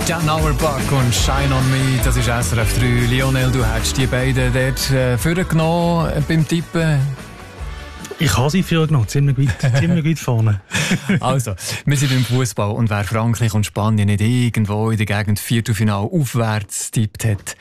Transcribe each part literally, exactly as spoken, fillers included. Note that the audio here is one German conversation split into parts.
Jan Auerbach und Shine on Me, das ist S R F drei. Lionel, du hättest die beiden dort äh, vorgenommen äh, beim Tippen. Ich habe sie vorgenommen, ziemlich weit, ziemlich weit vorne. Also, wir sind beim Fußball und wer Frankreich und Spanien nicht irgendwo in der Gegend Viertelfinale aufwärts tippt hat,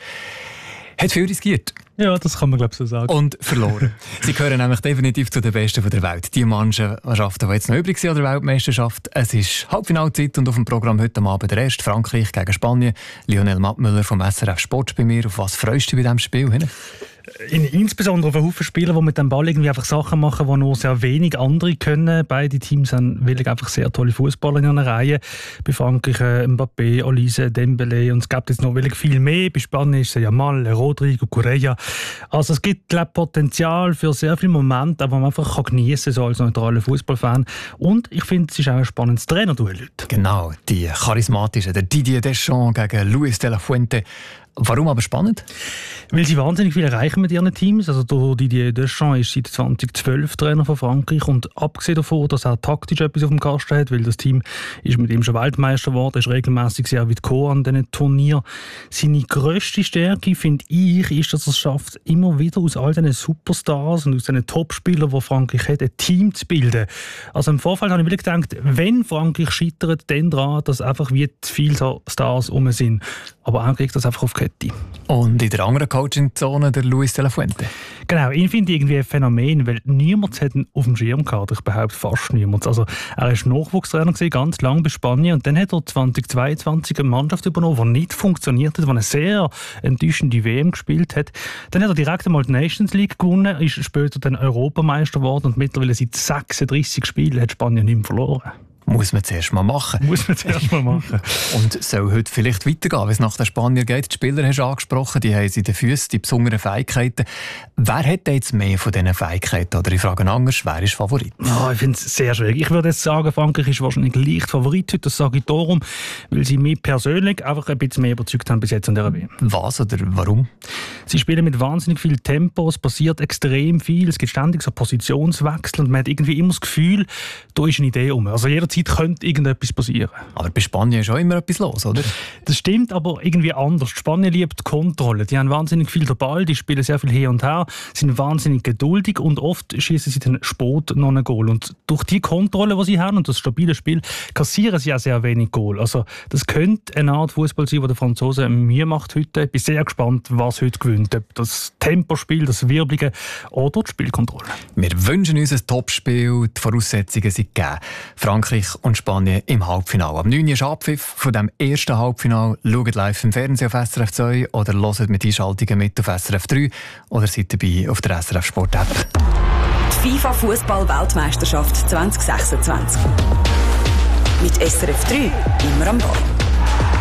hat viel riskiert. Ja, das kann man glaube ich so sagen. Und verloren. Sie gehören nämlich definitiv zu den Besten der Welt. Die Mannschaften, die jetzt noch übrig sind an der Weltmeisterschaft. Es ist Halbfinalzeit und auf dem Programm heute Abend der erste Frankreich gegen Spanien. Lionel Mattmüller vom S R F Sport bei mir. Auf was freust du bei diesem Spiel hin? In, insbesondere auf einen Haufen Spieler, die mit dem Ball irgendwie einfach Sachen machen, die nur sehr wenig andere können. Beide Teams haben wirklich einfach sehr tolle Fußballer in einer Reihe. Bei Frankreich äh, Mbappé, Olise, Dembélé und es gibt jetzt noch wirklich viel mehr. Bei Spanien ist es Yamal, Rodrigo, Correa. Also es gibt glaub, Potenzial für sehr viele Momente, die man einfach geniessen kann, so als neutraler Fußballfan. Und ich finde, es ist auch ein spannendes Trainerduell heute. Genau, die charismatischen, der Didier Deschamps gegen Luis de la Fuente. Warum aber spannend? Weil sie wahnsinnig viel erreichen mit ihren Teams. Also der Didier Deschamps ist seit zwanzig zwölf Trainer von Frankreich und abgesehen davon, dass er taktisch etwas auf dem Kasten hat, weil das Team ist mit ihm schon Weltmeister geworden, ist regelmäßig sehr weit gekommen an diesen Turnieren. Seine grösste Stärke, finde ich, ist, dass er es schafft, immer wieder aus all diesen Superstars und aus diesen Topspielern, die Frankreich hat, ein Team zu bilden. Also im Vorfeld habe ich wirklich gedacht, wenn Frankreich scheitert, dann daran, dass einfach wie zu viele Stars rum sind. Aber er kriegt das einfach auf die Kette. Und in der anderen Coaching-Zone der Luis de la Fuente? Genau, ihn finde ich irgendwie ein Phänomen, weil niemand hat ihn auf dem Schirm gehabt. Ich behaupte fast niemand. Also, er war Nachwuchstrainer gewesen, ganz lange bei Spanien und dann hat er zwanzig zweiundzwanzig eine Mannschaft übernommen, die nicht funktioniert hat, die eine sehr enttäuschende W M gespielt hat. Dann hat er direkt einmal die Nations League gewonnen, ist später dann Europameister geworden und mittlerweile seit sechsunddreissig Spielen hat Spanien nicht mehr verloren. Muss man zuerst mal machen. Muss man zuerst mal machen. Und soll heute vielleicht weitergehen, wie es nach den Spaniern geht. Die Spieler hast du angesprochen, die haben in den Füßen die besonderen Fähigkeiten. Wer hat jetzt mehr von diesen Fähigkeiten? Oder ich frage anders, wer ist Favorit? Oh, ich finde es sehr schwierig. Ich würde jetzt sagen, Frankreich ist wahrscheinlich leicht Favorit heute. Das sage ich darum, weil sie mich persönlich einfach ein bisschen mehr überzeugt haben bis jetzt an der W M. Was oder warum? Sie spielen mit wahnsinnig viel Tempo, es passiert extrem viel, es gibt ständig so Positionswechsel und man hat irgendwie immer das Gefühl, da ist eine Idee um. Also jederzeit könnte irgendetwas passieren. Aber bei Spanien ist auch immer etwas los, oder? Das stimmt, aber irgendwie anders. Spanien liebt die Kontrolle. Die haben wahnsinnig viel den Ball, die spielen sehr viel her und her, sind wahnsinnig geduldig und oft schießen sie den Sport noch ein Goal. Und durch die Kontrolle, die sie haben und das stabile Spiel, kassieren sie auch sehr wenig Goal. Also das könnte eine Art Fußball sein, die der Franzose mir macht heute. Ich bin sehr gespannt, was heute gewinnt. Ob das Tempospiel, das Wirbelige oder die Spielkontrolle. Wir wünschen uns ein Topspiel. Die Voraussetzungen sind gegeben. Frankreich und Spanien im Halbfinale. Am neun Uhr ist Abpfiff von dem ersten Halbfinale. Schaut live im Fernsehen auf S R F zwei oder hört mit Einschaltungen mit auf S R F drei oder seid dabei auf der S R F Sport App. Die FIFA-Fußball-Weltmeisterschaft zwanzig sechsundzwanzig. Mit S R F drei immer am Ball.